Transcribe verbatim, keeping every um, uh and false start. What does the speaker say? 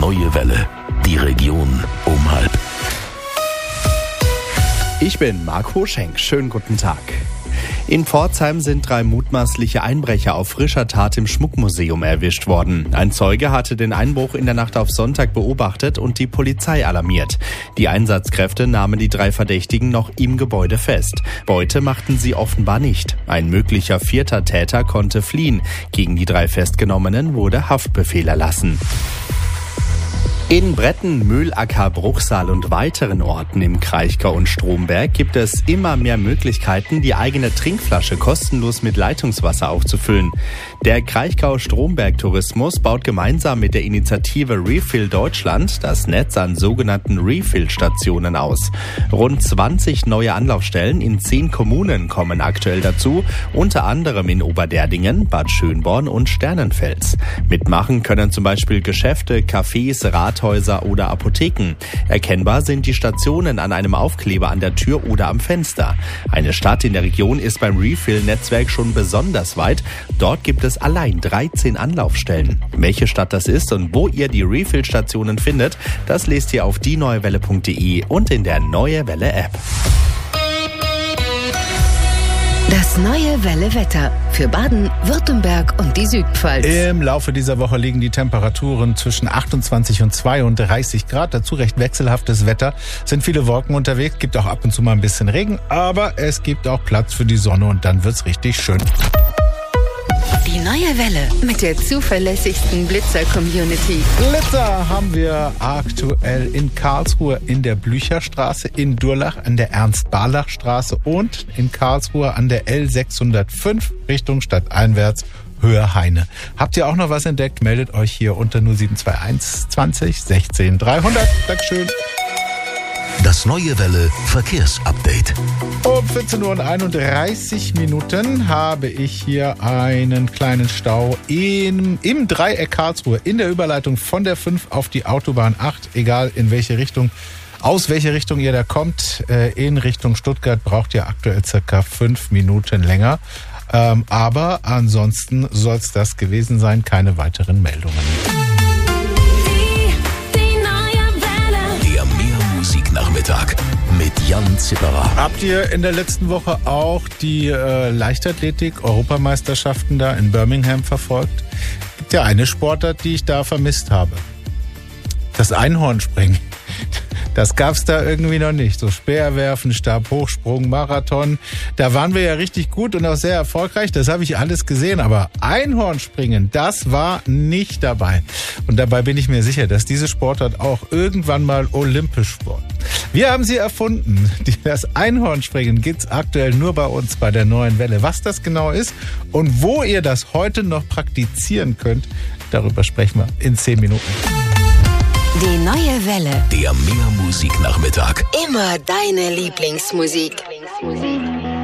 Neue Welle. Die Region um halb. Ich bin Marco Schenk. Schönen guten Tag. In Pforzheim sind drei mutmaßliche Einbrecher auf frischer Tat im Schmuckmuseum erwischt worden. Ein Zeuge hatte den Einbruch in der Nacht auf Sonntag beobachtet und die Polizei alarmiert. Die Einsatzkräfte nahmen die drei Verdächtigen noch im Gebäude fest. Beute machten sie offenbar nicht. Ein möglicher vierter Täter konnte fliehen. Gegen die drei Festgenommenen wurde Haftbefehl erlassen. In Bretten, Mühlacker, Bruchsal und weiteren Orten im Kraichgau und Stromberg gibt es immer mehr Möglichkeiten, die eigene Trinkflasche kostenlos mit Leitungswasser aufzufüllen. Der Kraichgau-Stromberg-Tourismus baut gemeinsam mit der Initiative Refill Deutschland das Netz an sogenannten Refill-Stationen aus. Rund zwanzig neue Anlaufstellen in zehn Kommunen kommen aktuell dazu, unter anderem in Oberderdingen, Bad Schönborn und Sternenfels. Mitmachen können zum Beispiel Geschäfte, Cafés, Rathäuser oder Apotheken. Erkennbar sind die Stationen an einem Aufkleber an der Tür oder am Fenster. Eine Stadt in der Region ist beim Refill-Netzwerk schon besonders weit. Dort gibt es allein dreizehn Anlaufstellen. Welche Stadt das ist und wo ihr die Refill-Stationen findet, das lest ihr auf die neue welle punkt de und in der Neue Welle App. Das Neue Welle Wetter für Baden, Württemberg und die Südpfalz. Im Laufe dieser Woche liegen die Temperaturen zwischen achtundzwanzig und zweiunddreißig Grad. Dazu recht wechselhaftes Wetter. Sind viele Wolken unterwegs, gibt auch ab und zu mal ein bisschen Regen, aber es gibt auch Platz für die Sonne und dann wird's richtig schön. Die Neue Welle mit der zuverlässigsten Blitzer-Community. Blitzer haben wir aktuell in Karlsruhe in der Blücherstraße, in Durlach an der Ernst-Barlach-Straße und in Karlsruhe an der L sechshundertfünf Richtung stadteinwärts Höhe Heine. Habt ihr auch noch was entdeckt? Meldet euch hier unter null sieben zwei eins zwanzig sechzehn dreihundert. Dankeschön. Das Neue Welle Verkehrsupdate. Um vierzehn Uhr einunddreißig Minuten habe ich hier einen kleinen Stau in, im Dreieck Karlsruhe in der Überleitung von der fünf auf die Autobahn acht. Egal in welche Richtung, aus welcher Richtung ihr da kommt. In Richtung Stuttgart braucht ihr aktuell circa fünf Minuten länger. Ähm, aber ansonsten soll es das gewesen sein. Keine weiteren Meldungen. Nachmittag mit Jan Zipperer. Habt ihr in der letzten Woche auch die äh, Leichtathletik-Europameisterschaften da in Birmingham verfolgt? Gibt ja eine Sportart, die ich da vermisst habe. Das Einhornspringen. Das gab's da irgendwie noch nicht. So Speerwerfen, Stabhochsprung, Marathon. Da waren wir ja richtig gut und auch sehr erfolgreich. Das habe ich alles gesehen. Aber Einhornspringen, das war nicht dabei. Und dabei bin ich mir sicher, dass diese Sportart auch irgendwann mal olympisch wird. Wir haben sie erfunden. Das Einhornspringen gibt's aktuell nur bei uns bei der Neuen Welle. Was das genau ist und wo ihr das heute noch praktizieren könnt, darüber sprechen wir in zehn Minuten. Die Neue Welle. Der Mehr Musik Nachmittag. Immer deine Lieblingsmusik.